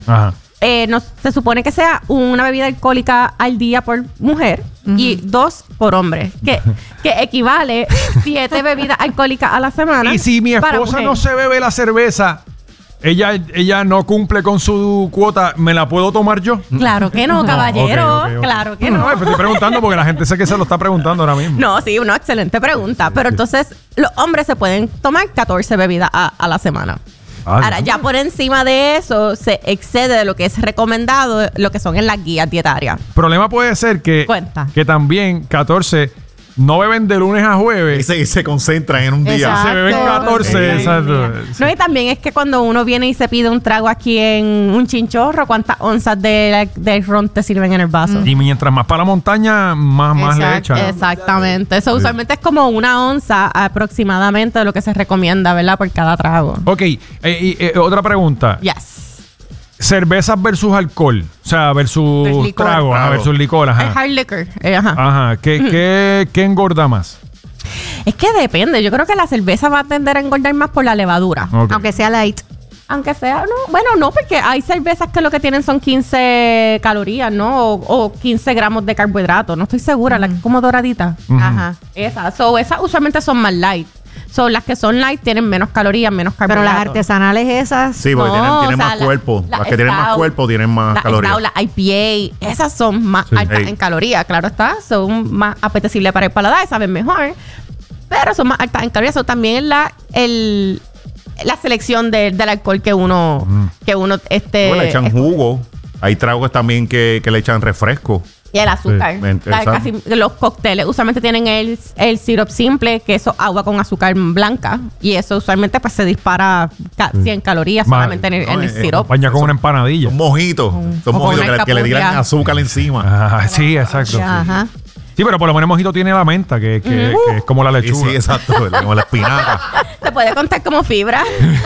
Ajá. Se supone que sea una bebida alcohólica al día por mujer y 2 por hombre, que equivale 7 bebidas alcohólicas a la semana. Y si mi esposa no se bebe la cerveza, ella no cumple con su cuota, ¿me la puedo tomar yo? Claro que no, caballero. Okay. Claro que no. No, estoy preguntando porque la gente sé que se lo está preguntando ahora mismo. No, sí, una excelente pregunta. Pero entonces, los hombres se pueden tomar 14 bebidas a la semana. Ahora, ya por encima de eso, se excede de lo que es recomendado, lo que son en las guías dietarias. El problema puede ser que también 14 no beben de lunes a jueves. Y se concentran en un día. Exacto. Se beben 14. Exacto. No, y también es que cuando uno viene y se pide un trago aquí en un chinchorro, ¿cuántas onzas de ron te sirven en el vaso? Y mientras más para la montaña, más le echan. Exactamente. Eso usualmente es como 1 onza aproximadamente de lo que se recomienda, ¿verdad? Por cada trago. Ok. Otra pregunta. Yes. Cervezas versus alcohol. O sea, versus trago. Versus licor. Ajá. El hard liquor. Ajá. ¿Qué engorda más? Es que depende. Yo creo que la cerveza va a tender a engordar más por la levadura. Okay. Aunque sea light. Aunque sea, no. Bueno, no, porque hay cervezas que lo que tienen son 15 calorías, ¿no? O 15 gramos de carbohidratos. No estoy segura. La que es como doradita. Ajá. Esas usualmente son más light. Las que son light tienen menos calorías, menos carbohidratos. Pero las artesanales esas... Sí, porque tienen más cuerpo. Las que tienen más cuerpo tienen más calorías. Las IPA, esas son más altas en calorías, claro está. Son más apetecibles para el paladar, saben mejor. Pero son más altas en calorías. Son también la selección del alcohol que uno... Le echan jugo. Hay tragos también que le echan refresco. Y el azúcar. Sí. Los cócteles usualmente tienen el syrup simple, que eso agua con azúcar blanca. Y eso usualmente pues se dispara 100 calorías solamente en el syrup. Acompaña con una empanadilla. Son mojitos. Son mojitos que le tiran azúcar encima. Sí, exacto. Ajá. Sí, pero por lo menos mojito tiene la menta, que es como la lechuga. Sí, exacto. Como la espinaca. Se puede contar como fibra.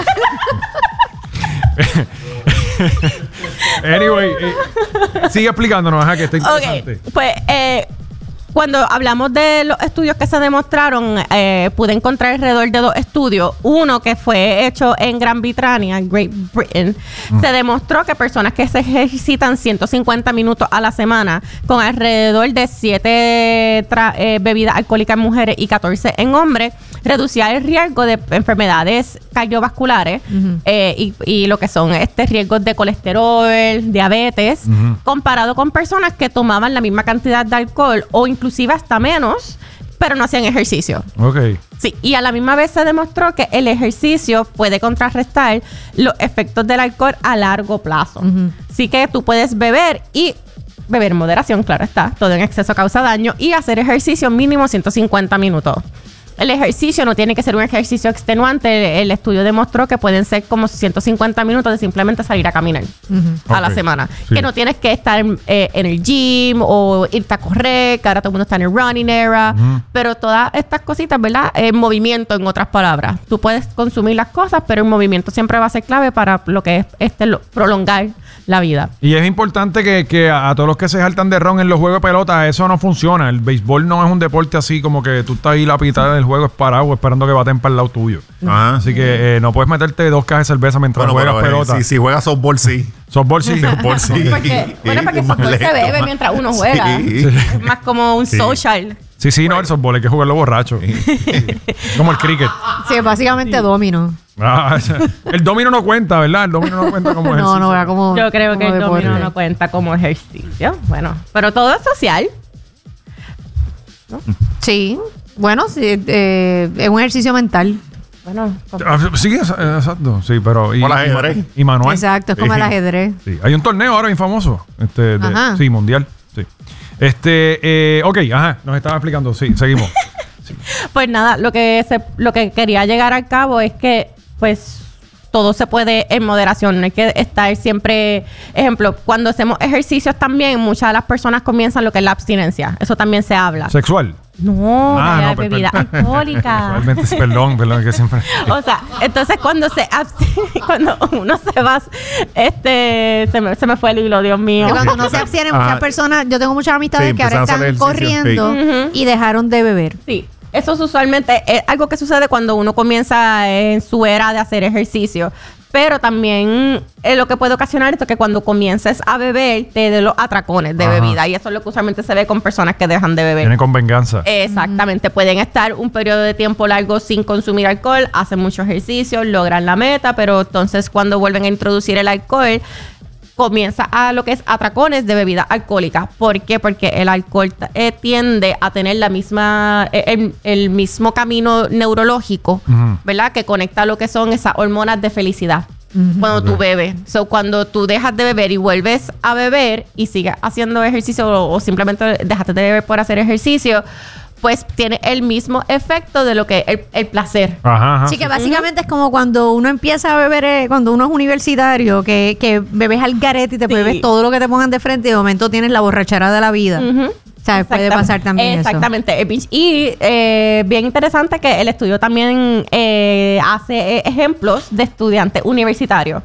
Anyway, sigue explicándonos, que está interesante. Ok, pues cuando hablamos de los estudios que se demostraron, pude encontrar alrededor de 2 estudios. Uno que fue hecho en Gran Bretaña, Great Britain, se demostró que personas que se ejercitan 150 minutos a la semana con alrededor de 7 bebidas alcohólicas en mujeres y 14 en hombres, reducía el riesgo de enfermedades cardiovasculares y lo que son riesgos de colesterol, diabetes, comparado con personas que tomaban la misma cantidad de alcohol o inclusive hasta menos, pero no hacían ejercicio. Ok. Sí, y a la misma vez se demostró que el ejercicio puede contrarrestar los efectos del alcohol a largo plazo. Así que tú puedes beber en moderación, claro está, todo en exceso causa daño, y hacer ejercicio mínimo 150 minutos. El ejercicio no tiene que ser un ejercicio extenuante. El estudio demostró que pueden ser como 150 minutos de simplemente salir a caminar a la semana. Sí. Que no tienes que estar en el gym o irte a correr, que ahora todo el mundo está en el running era. Pero todas estas cositas, ¿verdad? Movimiento, en otras palabras. Tú puedes consumir las cosas, pero el movimiento siempre va a ser clave para lo que es prolongar la vida. Y es importante que a todos los que se saltan de ron en los juegos de pelota, eso no funciona. El béisbol no es un deporte así como que tú estás ahí la pitada del juego es parado esperando que baten para el lado tuyo. Así que no puedes meterte 2 cajas de cerveza mientras juegas pelota. Si juegas softball, sí. Softball sí. Softball sí. Porque softball se bebe mientras uno juega. Sí. Es más como un social. Sí, no, el softball hay que jugarlo borracho. Como el cricket. Sí, básicamente domino. El domino no cuenta, ¿verdad? El domino no cuenta como ejercicio. No, era como... Yo creo que el deporte. domino no cuenta como ejercicio. Bueno, pero todo es social. ¿No? Sí. Bueno, sí, es un ejercicio mental. Bueno, sí, exacto. Sí, pero... Como el ajedrez. Y manual. Exacto, es como el ajedrez. Sí. Hay un torneo ahora bien famoso. Sí, mundial. Sí. Ok, nos estaba explicando. Sí, seguimos. Sí. Pues nada, lo que quería llegar al cabo es que, pues, todo se puede en moderación. No hay que estar siempre... Ejemplo, cuando hacemos ejercicios también, muchas de las personas comienzan lo que es la abstinencia. Eso también se habla. ¿Sexual? No, de bebida alcohólica. Perdón, que siempre... O sea, entonces cuando uno se va... se me fue el hilo, Dios mío. Cuando no se abstienen, muchas personas... Yo tengo muchas amistades que ahora están corriendo y dejaron de beber. Sí. Eso usualmente es algo que sucede cuando uno comienza en su era de hacer ejercicio. Pero también lo que puede ocasionar esto es que cuando comiences a beber te dé los atracones de bebida. Y eso es lo que usualmente se ve con personas que dejan de beber. Viene con venganza. Exactamente. Pueden estar un periodo de tiempo largo sin consumir alcohol, hacen mucho ejercicio, logran la meta, pero entonces cuando vuelven a introducir el alcohol, comienza a lo que es atracones de bebida alcohólica. ¿Por qué? Porque el alcohol tiende a tener la misma el mismo camino neurológico, ¿verdad? Que conecta lo que son esas hormonas de felicidad. Cuando tú bebes. Cuando tú dejas de beber y vuelves a beber y sigues haciendo ejercicio o simplemente dejaste de beber por hacer ejercicio, pues tiene el mismo efecto de lo que el placer. Sí, que básicamente es como cuando uno empieza a beber, cuando uno es universitario, que bebes al garete y te bebes todo lo que te pongan de frente y de momento tienes la borrachera de la vida. ¿Sabes? Puede pasar también Exactamente. Y bien interesante que el estudio también hace ejemplos de estudiantes universitarios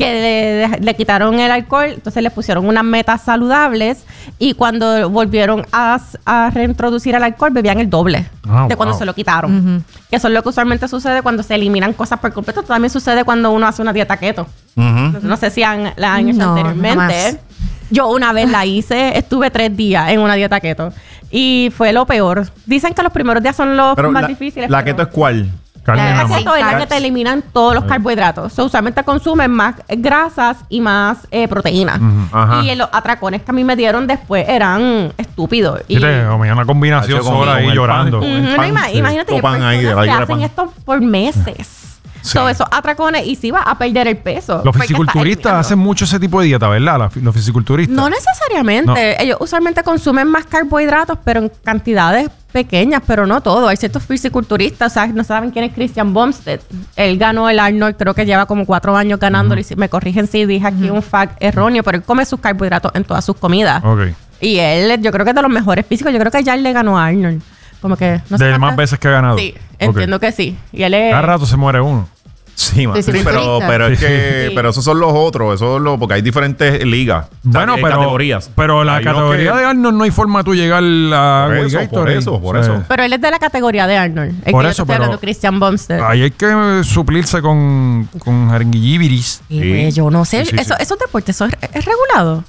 que le quitaron el alcohol, entonces le pusieron unas metas saludables y cuando volvieron a reintroducir el alcohol bebían el doble de cuando se lo quitaron. Que eso es lo que usualmente sucede cuando se eliminan cosas por completo. También sucede cuando uno hace una dieta keto. No sé si la han hecho anteriormente. Jamás. Yo una vez la hice, estuve 3 días en una dieta keto y fue lo peor. Dicen que los primeros días son los más difíciles. ¿La keto es cuál? La keto es la que te eliminan todos los carbohidratos. Usualmente consumen más grasas y más proteínas. Y los atracones que a mí me dieron después eran estúpidos. Y te comían una combinación sola ahí llorando. Imagínate que personas que hacen esto por meses. Todo eso, atracones, y si va a perder el peso. Los fisiculturistas hacen mucho ese tipo de dieta, ¿verdad? Los fisiculturistas. No necesariamente. No. Ellos usualmente consumen más carbohidratos, pero en cantidades pequeñas, pero no todo. Hay ciertos fisiculturistas, o sea, no saben quién es Christian Bumstead. Él ganó el Arnold, creo que lleva como 4 años ganándolo. Y me corrigen si dije aquí un fact erróneo, pero él come sus carbohidratos en todas sus comidas. Y él, yo creo que es de los mejores físicos. Yo creo que ya él le ganó a Arnold. Como que no sé. De más veces que ha ganado. Sí, entiendo que sí. Y él es... Cada rato se muere uno. Sí, pero es que pero esos son los otros, porque hay diferentes ligas. Bueno, categorías. Pero la categoría de Arnold no hay forma de tú llegar a por eso. Pero él es de la categoría de Arnold. Por eso, pero Christian Bumstead. Ahí hay que suplirse con jeringuillibiris. Yo no sé, esos deportes son es regulado.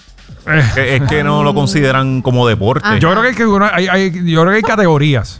Es que no lo consideran como deporte. Yo creo que hay categorías.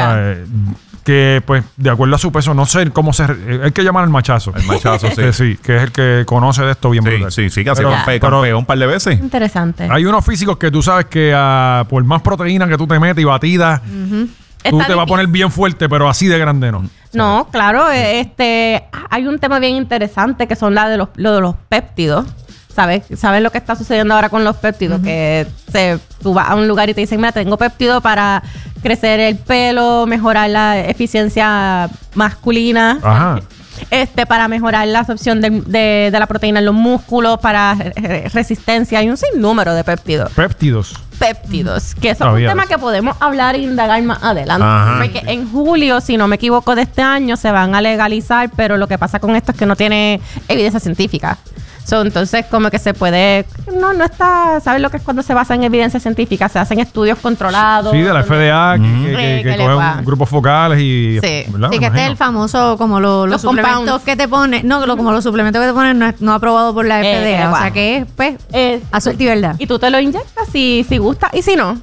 Que pues de acuerdo a su peso, no sé cómo hay que llamar al machazo. El machazo, sí, que es el que conoce de esto bien brutal. Sí, que hace campeón un par de veces. Interesante. Hay unos físicos que tú sabes que por más proteína que tú te metes y batida, tú te vas a poner bien fuerte, pero así de grande no. No, claro, hay un tema bien interesante que son lo de los péptidos. ¿Sabes lo que está sucediendo ahora con los péptidos? Que tú vas a un lugar y te dicen, mira, tengo péptido para crecer el pelo, mejorar la eficiencia masculina, para mejorar la absorción de la proteína en los músculos, para resistencia. Hay un sinnúmero de péptidos. Péptidos, que eso es un tema que podemos hablar e indagar más adelante. Porque en julio, si no me equivoco, de este año se van a legalizar, pero lo que pasa con esto es que no tiene evidencia científica. Entonces, como que se puede... No está... ¿Sabes lo que es cuando se basa en evidencia científica? Se hacen estudios controlados. Sí, de la FDA, que cogen grupos focales y... ¿verdad? Sí, que este es el famoso, como los suplementos que te ponen... No, como los suplementos que te ponen no aprobado por la FDA. O sea, que es, pues, a suerte y verdad. Y tú te lo inyectas si gusta y si no.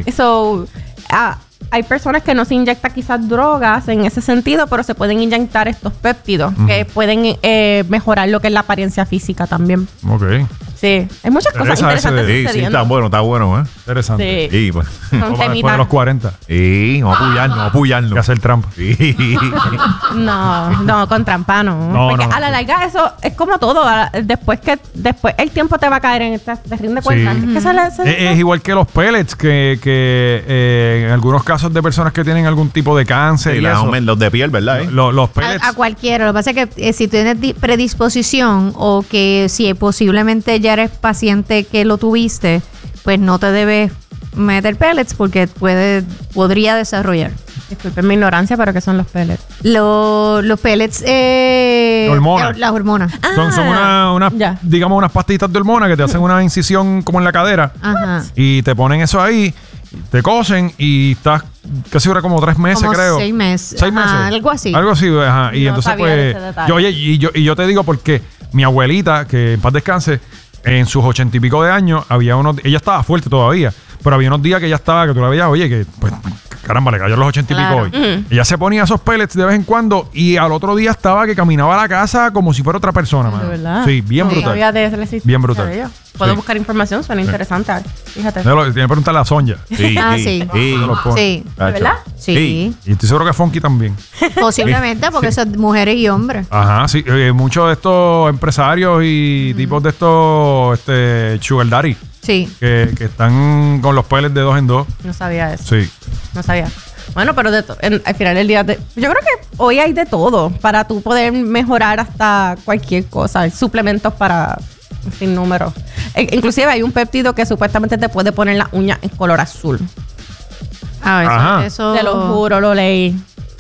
Hay personas que no se inyectan quizás drogas en ese sentido, pero se pueden inyectar estos péptidos que pueden mejorar lo que es la apariencia física también. Sí, hay muchas cosas interesantes sucediendo. Sí, está bueno, Interesante. Sí, pues. Después de los 40. Sí, no apoyarnos. Que hacer trampa. Sí. No, con trampa no. Porque a la larga eso es como todo. Después el tiempo te va a caer te rinde cuenta. Es igual que los pellets, que en algunos casos de personas que tienen algún tipo de cáncer. Y los de piel, ¿verdad? Los pellets. A cualquiera. Lo que pasa es que si tienes predisposición o que si posiblemente ya eres paciente que lo tuviste, pues no te debes meter pellets porque podría desarrollar. Disculpen mi ignorancia, pero ¿qué son los pellets? Los pellets... hormonas. Las hormonas. Son digamos, unas pastillitas de hormonas que te hacen una incisión como en la cadera. Y te ponen eso ahí, te cosen y estás casi dura como 3 meses, Como creo. 6 meses. 6 meses. Algo así. Algo así, ajá. Y No entonces, sabía pues, ese detalle. oye, y yo te digo porque mi abuelita, que en paz descanse, en sus 80 y pico de años, ella estaba fuerte todavía, pero había unos días que ella estaba, que tú la veías, oye, que pues, caramba, le cayó los 80 y pico Claro. hoy. Ella se ponía esos pellets de vez en cuando y al otro día estaba que caminaba a la casa como si fuera otra persona, De mano. verdad. Sí, bien No brutal. sabía de esa existencia Bien brutal. de ellos. Puedo Sí. buscar información, suena interesante. Fíjate. Tiene que preguntarle a Sonja. Sí, Ah, sí. sí. Sí. Lo pone. Sí, ¿De verdad? sí. Y estoy seguro que Funky también. Posiblemente porque son mujeres y hombres. Ajá, sí. Muchos de estos empresarios y tipos de estos sugar daddy Sí. que están con los pellets de 2 en 2. No sabía eso. Sí. No sabía. Bueno, pero al final del día, yo creo que hoy hay de todo para tú poder mejorar hasta cualquier cosa. Hay suplementos para sin número. Inclusive hay un péptido que supuestamente te puede poner las uñas en color azul. Ajá. Eso. Te lo juro, lo leí.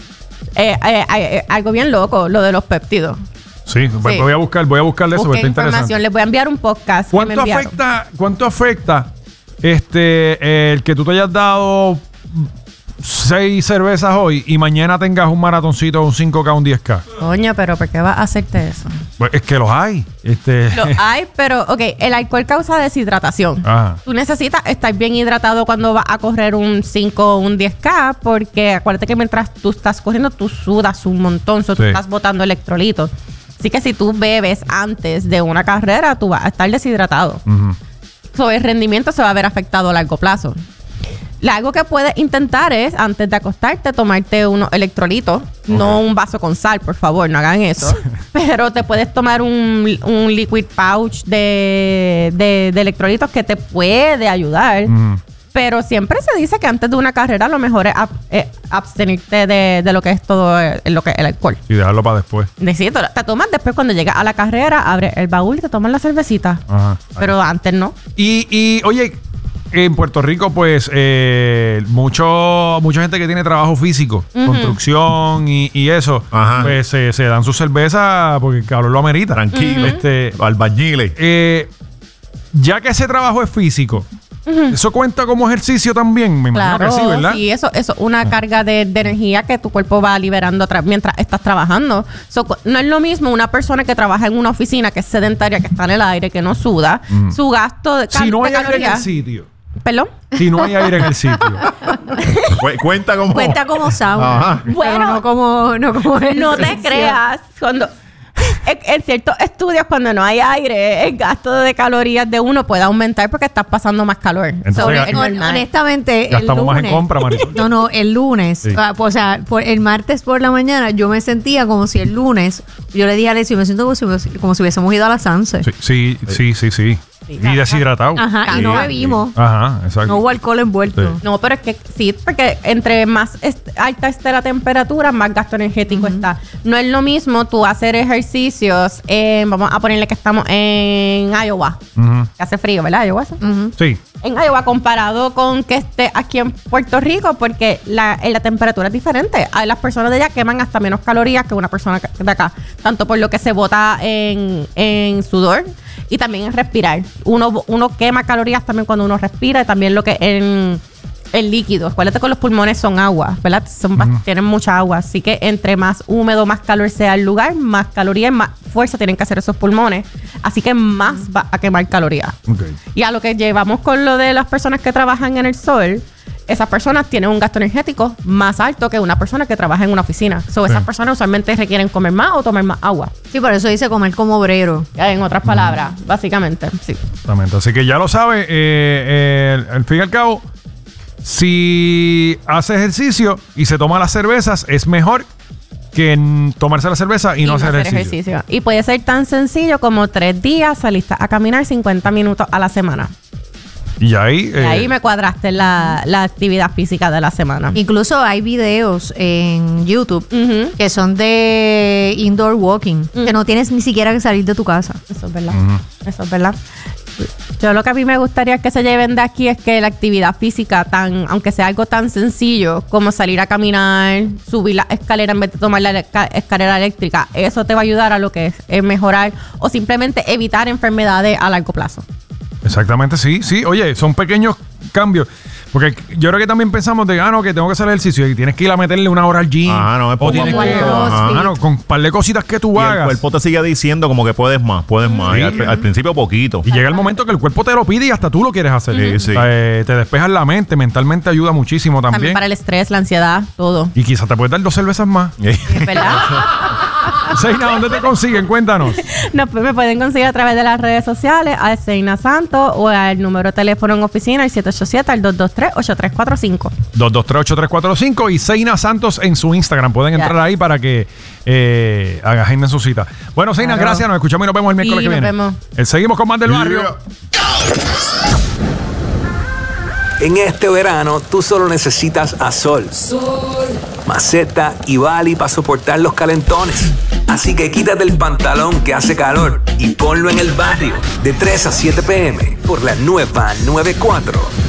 Algo bien loco, lo de los péptidos. Sí, pues Sí. voy a buscar de eso, porque Busqué está interesante. información. Les voy a enviar un podcast. que me enviaron. ¿Cuánto afecta el que tú te hayas dado 6 cervezas hoy y mañana tengas un maratoncito, un 5K, un 10K? Coño, pero ¿por qué vas a hacerte eso? Pues es que los hay. Lo hay, pero, ok, el alcohol causa deshidratación. Ajá. Tú necesitas estar bien hidratado cuando vas a correr un 5 o un 10K, porque acuérdate que mientras tú estás corriendo, tú sudas un montón, tú Sí. estás botando electrolitos. Así que si tú bebes antes de una carrera, tú vas a estar deshidratado. Ujú. So, el rendimiento se va a ver afectado a largo plazo. Algo que puedes intentar es, antes de acostarte, tomarte unos electrolitos. No un vaso con sal, por favor, no hagan eso. Pero te puedes tomar un liquid pouch de electrolitos que te puede ayudar. Ujú. Pero siempre se dice que antes de una carrera lo mejor es abstenirte de lo que es todo lo que es el alcohol. Y dejarlo para después. Necesito, te tomas después cuando llegas a la carrera, abres el baúl y te tomas la cervecita. Ajá. Pero antes no. Y oye, en Puerto Rico, pues, mucha gente que tiene trabajo físico, construcción y eso, Ajá. pues se dan su cerveza porque el calor lo amerita. Tranquilo. Albañiles. Ya que ese trabajo es físico, ¿eso cuenta como ejercicio también? Me imagino Claro, que sí, ¿verdad? sí, eso es una carga de energía que tu cuerpo va liberando mientras estás trabajando. No es lo mismo una persona que trabaja en una oficina que es sedentaria, que está en el aire, que no suda. Su gasto de, Si no hay de aire en el calorías. sitio. ¿Perdón? Si no hay aire en el sitio. Cuenta como. Cuenta como sauna. Ajá. Pero Bueno. no como No te ejercicio. creas. En ciertos estudios, cuando no hay aire, el gasto de calorías de uno puede aumentar porque estás pasando más calor. Entonces, So, ga- es normal. Honestamente, el Gastamos más en lunes. compra, Marisol. No, el lunes. Sí. O sea, el martes por la mañana yo me sentía como si el lunes, yo le dije a Alessio, me siento como si hubiésemos ido a la Sanse. Sí. Y deshidratado. Ajá, y no bebimos. Ajá, exacto. No hubo alcohol envuelto. Sí. No, pero es que sí, porque entre más alta esté la temperatura, más gasto energético está. No es lo mismo tú hacer ejercicios vamos a ponerle que estamos en Iowa, Ujú. que hace frío, ¿verdad? Iowa. Ujú. Sí. En Iowa comparado con que esté aquí en Puerto Rico, porque la temperatura es diferente. Las personas de allá queman hasta menos calorías que una persona de acá, tanto por lo que se bota en sudor y también en respirar. Uno quema calorías también cuando uno respira, y también lo que en líquido. Acuérdate que los pulmones son agua, ¿verdad? Tienen mucha agua, así que entre más húmedo, más calor sea el lugar, más calorías, más fuerza tienen que hacer esos pulmones, así que más va a quemar calorías. Ok. Y a lo que llevamos con lo de las personas que trabajan en el sol, esas personas tienen un gasto energético más alto que una persona que trabaja en una oficina. So, esas personas usualmente requieren comer más o tomar más agua. Sí, por eso dice comer como obrero. En otras palabras, básicamente, sí. Exactamente. Así que ya lo sabe. Al fin y al cabo, si hace ejercicio y se toma las cervezas, es mejor que tomarse la cerveza y no hacer ejercicio. Y puede ser tan sencillo como 3 días saliste a caminar 50 minutos a la semana. Y ahí, Y ahí me cuadraste la actividad física de la semana. Incluso hay videos en YouTube Ujú. que son de indoor walking, que no tienes ni siquiera que salir de tu casa. Eso es verdad. Eso es verdad. Yo lo que a mí me gustaría que se lleven de aquí es que la actividad física, aunque sea algo tan sencillo como salir a caminar, subir la escalera en vez de tomar la escalera eléctrica, eso te va a ayudar a lo que es mejorar o simplemente evitar enfermedades a largo plazo. Exactamente, sí. Oye, son pequeños cambios. Porque yo creo que también pensamos de, no, que tengo que hacer ejercicio y tienes que ir a meterle una hora al gym. No, es o tienes que, no, con un par de cositas que tú hagas. El cuerpo te sigue diciendo como que puedes más. Y al principio poquito. Y llega el momento que el cuerpo te lo pide y hasta tú lo quieres hacer. Sí. O sea, te despejas la mente, mentalmente ayuda muchísimo también. También para el estrés, la ansiedad, todo. Y quizás te puedes dar 2 cervezas más. ¿Es verdad? Seina, ¿dónde te consiguen? Cuéntanos. No, pues me pueden conseguir a través de las redes sociales a Seina Santos o al número de teléfono en oficina, el 787-223-8345. 223-8345 y Seina Santos en su Instagram. Pueden entrar ahí para que agenden su cita. Bueno, Seina, gracias. Nos escuchamos y nos vemos el miércoles que viene. Nos vemos. Seguimos con más del barrio. En este verano, tú solo necesitas a Sol, Maceta y Bali para soportar los calentones. Así que quítate el pantalón que hace calor y ponlo en el barrio. De 3 a 7 p.m. por la nueva 94.